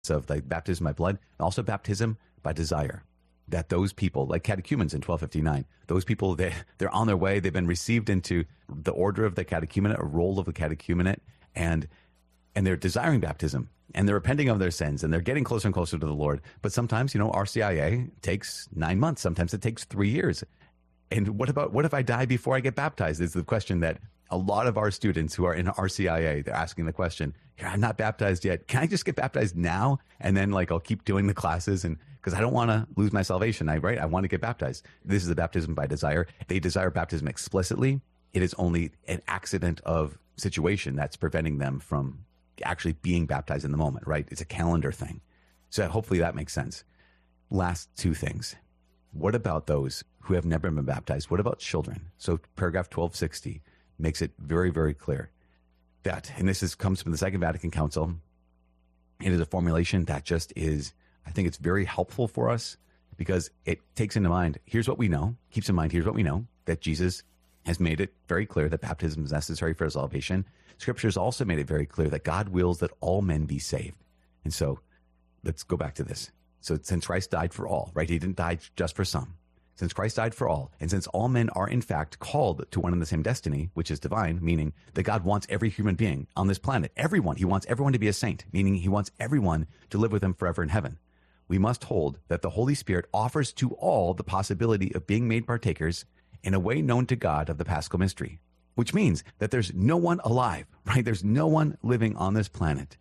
of like baptism by blood, and also baptism by desire. That those people, like catechumens in 1259, those people, they're on their way. They've been received into the order of the catechumenate, a role of the catechumenate, and they're desiring baptism, and they're repenting of their sins, and they're getting closer and closer to the Lord. But sometimes, RCIA takes 9 months. Sometimes it takes 3 years. And what if I die before I get baptized? Is the question that a lot of our students who are in RCIA, they're asking the question, here, I'm not baptized yet. Can I just get baptized now? And then I'll keep doing the classes, and because I don't want to lose my salvation, I want to get baptized. This is the baptism by desire. They desire baptism explicitly. It is only an accident of situation that's preventing them from actually being baptized in the moment, right? It's a calendar thing. So hopefully that makes sense. Last two things. What about those who have never been baptized? What about children? So paragraph 1260 makes it very, very clear that, and comes from the Second Vatican Council, it is a formulation that just is, I think it's very helpful for us because it takes into mind, here's what we know, keeps in mind, here's what we know, that Jesus has made it very clear that baptism is necessary for salvation. Scriptures also made it very clear that God wills that all men be saved. And so let's go back to this. So since Christ died for all, right? He didn't die just for some. Since Christ died for all, and since all men are in fact called to one and the same destiny, which is divine, meaning that God wants every human being on this planet, everyone, he wants everyone to be a saint, meaning he wants everyone to live with him forever in heaven. We must hold that the Holy Spirit offers to all the possibility of being made partakers in a way known to God of the Paschal mystery, which means that there's no one alive, right? There's no one living on this planet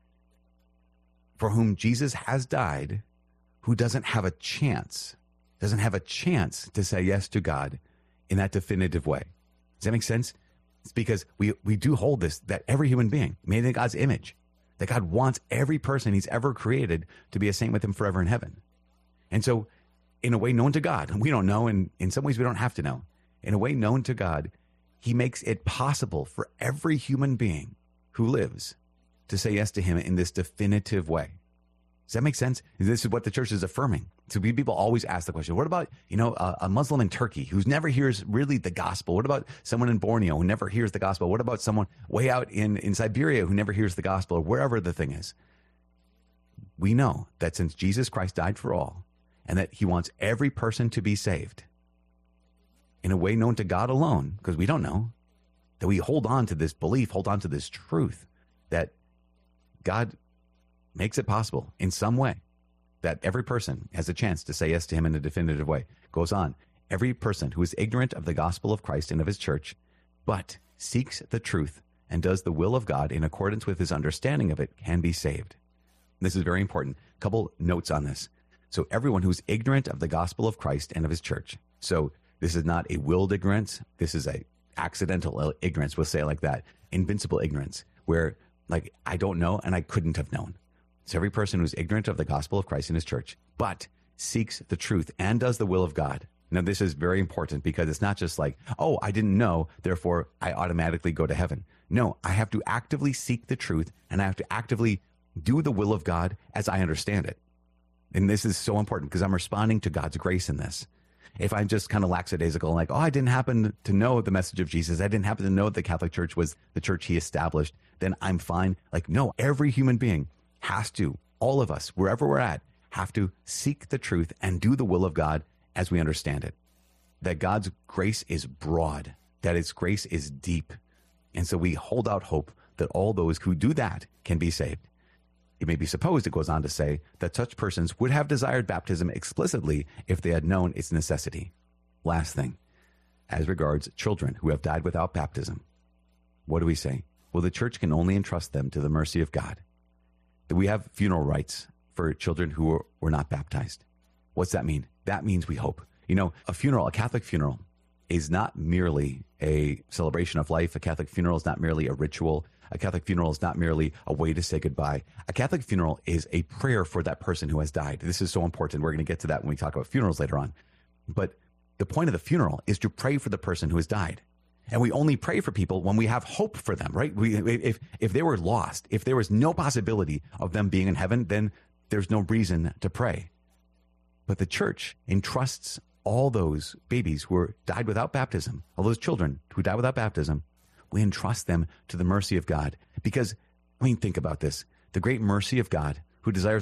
for whom Jesus has died who doesn't have a chance to say yes to God in that definitive way. Does that make sense? It's because we do hold this, that every human being made in God's image, that God wants every person he's ever created to be a saint with him forever in heaven. And so in a way known to God, and we don't know, and in some ways we don't have to know, in a way known to God, he makes it possible for every human being who lives to say yes to him in this definitive way. Does that make sense? This is what the church is affirming. So people always ask the question, what about, a Muslim in Turkey who never hears really the gospel? What about someone in Borneo who never hears the gospel? What about someone way out in Siberia who never hears the gospel, or wherever the thing is? We know that since Jesus Christ died for all, and that he wants every person to be saved in a way known to God alone, because we don't know, that we hold on to this belief, hold on to this truth, that God makes it possible in some way that every person has a chance to say yes to him in a definitive way. Goes on, every person who is ignorant of the gospel of Christ and of his church, but seeks the truth and does the will of God in accordance with his understanding of it, can be saved. This is very important. A couple notes on this. So everyone who's ignorant of the gospel of Christ and of his church. So this is not a willed ignorance. This is a accidental ignorance. We'll say it like that. Invincible ignorance, where I don't know and I couldn't have known. So every person who's ignorant of the gospel of Christ and his church, but seeks the truth and does the will of God. Now, this is very important because it's not just oh, I didn't know, therefore I automatically go to heaven. No, I have to actively seek the truth and I have to actively do the will of God as I understand it. And this is so important because I'm responding to God's grace in this. If I'm just kind of lackadaisical, oh, I didn't happen to know the message of Jesus, I didn't happen to know the Catholic Church was the church he established, then I'm fine. No, every human being has to, all of us, wherever we're at, have to seek the truth and do the will of God as we understand it. That God's grace is broad, that his grace is deep. And so we hold out hope that all those who do that can be saved. It may be supposed, it goes on to say, that such persons would have desired baptism explicitly if they had known its necessity. Last thing, as regards children who have died without baptism, what do we say? Well, the church can only entrust them to the mercy of God. That we have funeral rites for children who were not baptized. What's that mean? That means we hope. A funeral, a Catholic funeral, is not merely a celebration of life. A Catholic funeral is not merely a ritual. A Catholic funeral is not merely a way to say goodbye. A Catholic funeral is a prayer for that person who has died. This is so important. We're going to get to that when we talk about funerals later on. But the point of the funeral is to pray for the person who has died. And we only pray for people when we have hope for them, right? If they were lost, if there was no possibility of them being in heaven, then there's no reason to pray. But the church entrusts all those babies who died without baptism, all those children who died without baptism, we entrust them to the mercy of God. Because, think about this. The great mercy of God who desires